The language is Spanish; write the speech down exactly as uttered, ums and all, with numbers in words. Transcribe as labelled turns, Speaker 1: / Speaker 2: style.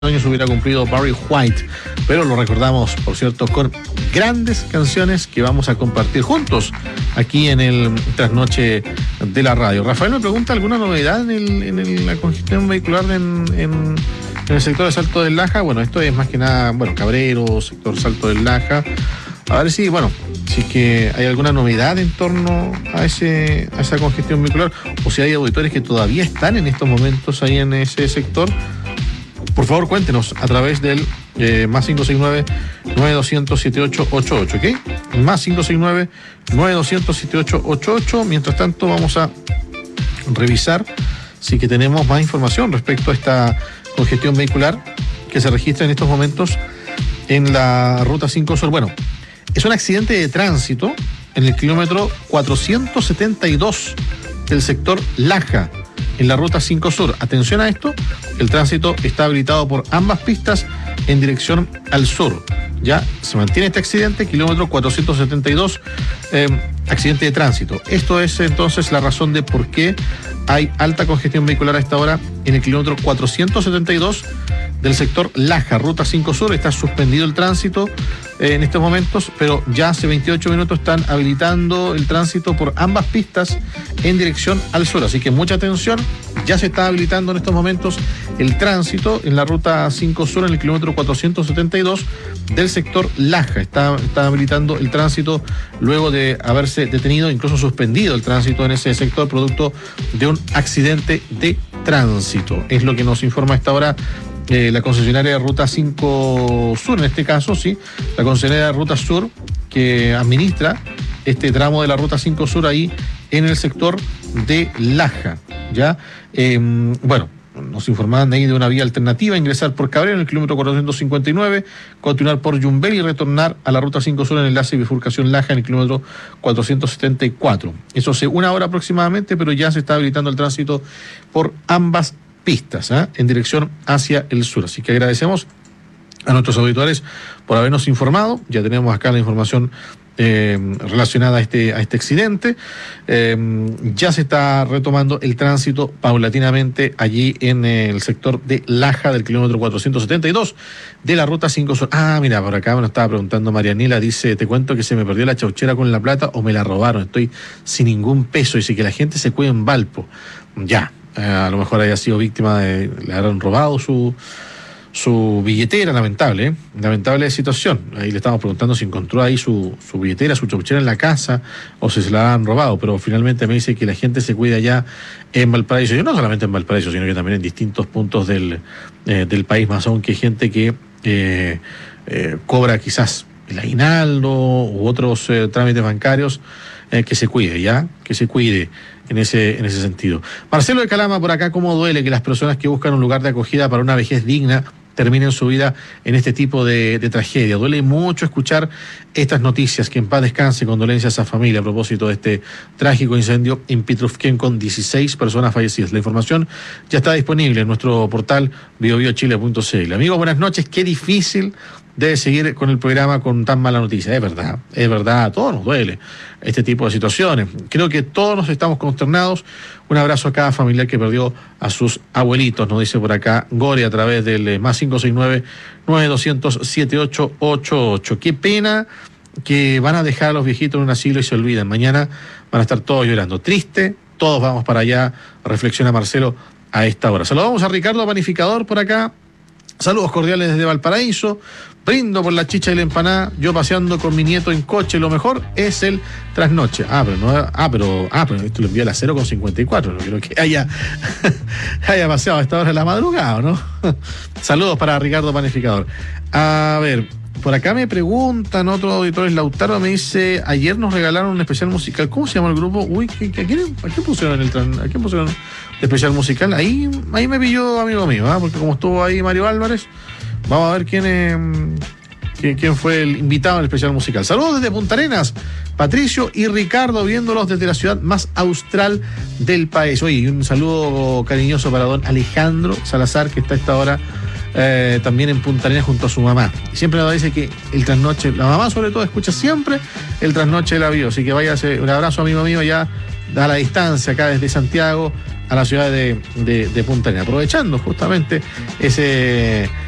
Speaker 1: años hubiera cumplido Barry White, pero lo recordamos, por cierto, con grandes canciones que vamos a compartir juntos aquí en el Trasnoche de la Radio. Rafael me pregunta alguna novedad en, el, en el, la congestión vehicular en, en, en el sector de Salto del Laja. Bueno, esto es más que nada, bueno, Cabrero, sector Salto del Laja. A ver si, bueno, si es que hay alguna novedad en torno a ese a esa congestión vehicular, o si hay auditores que todavía están en estos momentos ahí en ese sector. Por favor, cuéntenos a través del eh, más cinco seis nueve, nueve dos cero cero, siete ocho ocho ocho, ¿ok? Más cinco seis nueve, nueve dos cero cero, siete ocho ocho ocho. Mientras tanto, vamos a revisar si que tenemos más información respecto a esta congestión vehicular que se registra en estos momentos en la Ruta cinco Sur. Bueno, es un accidente de tránsito en el kilómetro cuatrocientos setenta y dos del sector Laja, en la Ruta cinco Sur. Atención a esto, el tránsito está habilitado por ambas pistas en dirección al sur. Ya se mantiene este accidente, kilómetro cuatrocientos setenta y dos, eh, accidente de tránsito. Esto es entonces la razón de por qué hay alta congestión vehicular a esta hora en el kilómetro cuatrocientos setenta y dos del sector Laja, Ruta cinco Sur. Está suspendido el tránsito eh, en estos momentos, pero ya hace veintiocho minutos están habilitando el tránsito por ambas pistas en dirección al sur. Así que mucha atención, ya se está habilitando en estos momentos el tránsito en la Ruta cinco Sur en el kilómetro cuatrocientos setenta y dos del sector Laja. Está, está habilitando el tránsito luego de haberse detenido, incluso suspendido el tránsito en ese sector producto de un accidente de tránsito. Es lo que nos informa a esta hora Eh, la concesionaria de Ruta cinco Sur, en este caso, sí, la concesionaria de Ruta Sur que administra este tramo de la Ruta cinco Sur ahí en el sector de Laja, ¿ya? Eh, bueno, nos informaban de ahí de una vía alternativa, ingresar por Cabrero en el kilómetro cuatrocientos cincuenta y nueve, continuar por Yumbel y retornar a la Ruta cinco Sur en el enlace de bifurcación Laja en el kilómetro cuatrocientos setenta y cuatro. Eso hace una hora aproximadamente, pero ya se está habilitando el tránsito por ambas pistas, ¿eh? en dirección hacia el sur. Así que agradecemos a nuestros auditores por habernos informado. Ya tenemos acá la información eh, relacionada a este, a este accidente. Eh, ya se está retomando el tránsito paulatinamente allí en el sector de Laja del kilómetro cuatrocientos setenta y dos de la Ruta cinco Sur. Ah, mira, por acá me lo estaba preguntando Marianela, dice, te cuento que se me perdió la chauchera con la plata o me la robaron, estoy sin ningún peso, dice que la gente se cuida en Valpo. Ya. Eh, a lo mejor haya sido víctima de, le habrán robado su su billetera, lamentable, ¿eh? lamentable situación. Ahí le estamos preguntando si encontró ahí su, su billetera, su chauchera en la casa o si se la han robado, pero finalmente me dice que la gente se cuida ya en Valparaíso, y no solamente en Valparaíso, sino que también en distintos puntos del, eh, del país, más aún que gente que eh, eh, cobra quizás el aguinaldo u otros eh, trámites bancarios, eh, que se cuide, ya, que se cuide en ese, en ese sentido. Marcelo de Calama por acá, cómo duele que las personas que buscan un lugar de acogida para una vejez digna terminen su vida en este tipo de, de tragedia. Duele mucho escuchar estas noticias. Que en paz descanse, condolencias a familia a propósito de este trágico incendio en Pitrufquén con dieciséis personas fallecidas. La información ya está disponible en nuestro portal bio bio chile punto c l. Amigos, buenas noches. Qué difícil debe seguir con el programa con tan mala noticia. Es verdad, es verdad, a todos nos duele este tipo de situaciones. Creo que todos nos estamos consternados. Un abrazo a cada familiar que perdió a sus abuelitos, nos dice por acá Gore a través del más cinco seis nueve, nueve dos cero cero, siete ocho ocho ocho. Qué pena que van a dejar a los viejitos en un asilo y se olvidan. Mañana van a estar todos llorando. Triste, todos vamos para allá, reflexiona Marcelo a esta hora. Saludamos a Ricardo Panificador por acá. Saludos cordiales desde Valparaíso. Brindo por la chicha y la empanada. Yo paseando con mi nieto en coche. Lo mejor es el trasnoche. Ah, pero no, ah, pero, ah, pero esto lo envió a las cero con cincuenta y cuatro. No creo que haya, haya paseado a esta hora de la madrugada, ¿no? Saludos para Ricardo Panificador. A ver, por acá me preguntan otros auditores. Lautaro me dice, ayer nos regalaron un especial musical. ¿Cómo se llama el grupo? Uy, ¿qué, qué, a, quién, ¿a quién pusieron el tran, a quién pusieron el especial musical? Ahí, ahí me pilló amigo mío, ¿eh? Porque como estuvo ahí Mario Álvarez, vamos a ver quién, eh, quién, quién fue el invitado al especial musical. Saludos desde Punta Arenas, Patricio y Ricardo, viéndolos desde la ciudad más austral del país. Oye, un saludo cariñoso para don Alejandro Salazar, que está a esta hora eh, también en Punta Arenas junto a su mamá. Y siempre nos dice que el trasnoche, la mamá sobre todo, escucha siempre el trasnoche de la bio. Así que váyase, un abrazo amigo mío ya a la distancia acá desde Santiago a la ciudad de, de, de Punta Arenas, aprovechando justamente ese